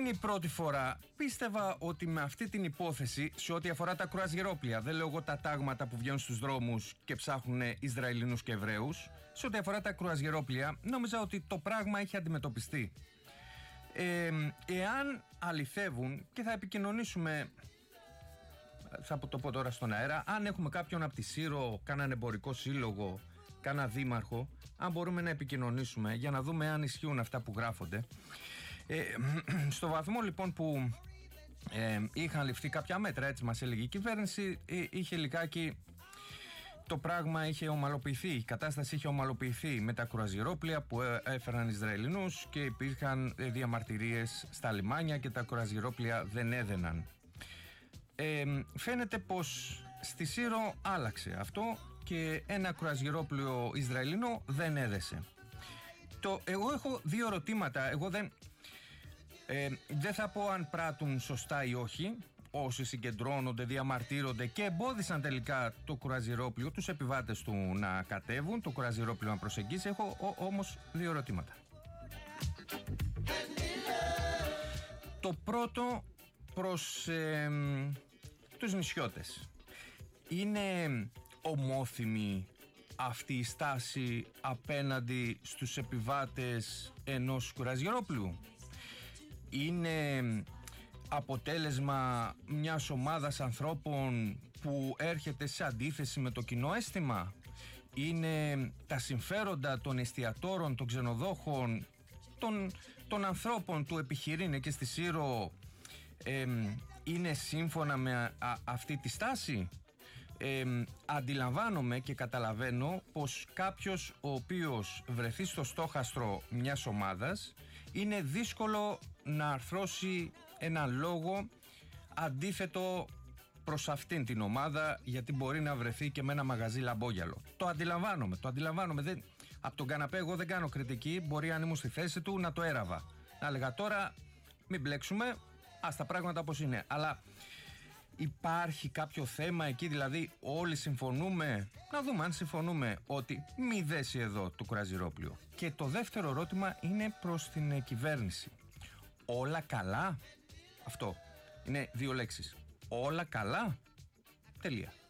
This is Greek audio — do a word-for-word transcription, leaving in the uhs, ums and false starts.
είναι η πρώτη φορά. Πίστευα ότι με αυτή την υπόθεση, σε ό,τι αφορά τα κρουαζιερόπλια, δεν λέω εγώ τα τάγματα που βγαίνουν στους δρόμους και ψάχνουν Ισραηλινούς και Εβραίους, σε ό,τι αφορά τα κρουαζιερόπλια, νόμιζα ότι το πράγμα έχει αντιμετωπιστεί. Ε, εάν αληθεύουν, και θα επικοινωνήσουμε, θα το πω τώρα στον αέρα, αν έχουμε κάποιον από τη Σύρο, κάναν εμπορικό σύλλογο, κάνα δήμαρχο, αν μπορούμε να επικοινωνήσουμε για να δούμε αν ισχύουν αυτά που γράφονται. Ε, στο βαθμό λοιπόν που ε, είχαν ληφθεί κάποια μέτρα, έτσι μας έλεγε η κυβέρνηση, ε, είχε λιγάκι το πράγμα είχε ομαλοποιηθεί, η κατάσταση είχε ομαλοποιηθεί με τα κρουαζιερόπλια που έφεραν Ισραηλινούς και υπήρχαν διαμαρτυρίες στα λιμάνια και τα κρουαζιερόπλια δεν έδαιναν. Ε, φαίνεται πως στη Σύρο άλλαξε αυτό και ένα κρουαζιερόπλιο Ισραηλινό δεν έδεσε. Το, εγώ έχω δύο ερωτήματα. Εγώ δεν, ε, δεν θα πω αν πράττουν σωστά ή όχι όσοι συγκεντρώνονται, διαμαρτύρονται και εμπόδισαν τελικά το κρουαζιερόπλιο, τους επιβάτες του να κατέβουν, το κρουαζιερόπλιο να προσεγγίσει. Έχω ό, όμως δύο ερωτήματα. Το πρώτο προς ε, τους νησιώτες. Είναι ομόθυμη αυτή η στάση απέναντι στους επιβάτες ενός κρουαζιερόπλου? Είναι αποτέλεσμα μιας ομάδας ανθρώπων που έρχεται σε αντίθεση με το κοινό αίσθημα? Είναι τα συμφέροντα των εστιατόρων, των ξενοδόχων, των, των ανθρώπων του επιχειρήν και στη Σύρο ε, είναι σύμφωνα με α, α, αυτή τη στάση? Ε, αντιλαμβάνομαι και καταλαβαίνω πως κάποιος ο οποίος βρεθεί στο στόχαστρο μιας ομάδας είναι δύσκολο να αρθρώσει έναν λόγο αντίθετο προς αυτήν την ομάδα, γιατί μπορεί να βρεθεί και με ένα μαγαζί λαμπόγιαλο. Το αντιλαμβάνομαι, το αντιλαμβάνομαι. Δεν, από τον καναπέ εγώ δεν κάνω κριτική, μπορεί αν ήμουν στη θέση του να το έραβα. Να έλεγα τώρα μην μπλέξουμε, ας τα πράγματα όπως είναι. Αλλά υπάρχει κάποιο θέμα εκεί, δηλαδή όλοι συμφωνούμε? Να δούμε αν συμφωνούμε ότι μη δέσει εδώ το κρουαζιερόπλιο. Και το δεύτερο ερώτημα είναι προς την κυβέρνηση. Όλα καλά? Αυτό είναι δύο λέξεις. Όλα καλά? Τελεία.